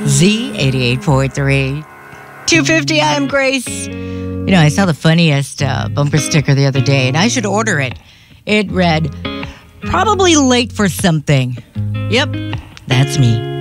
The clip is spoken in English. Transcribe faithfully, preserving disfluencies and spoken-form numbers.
Z eighty-eight point three. two fifty, I'm Grace. You know, I saw the funniest uh, bumper sticker the other day, and I should order it. It read, probably late for something. Yep, that's me.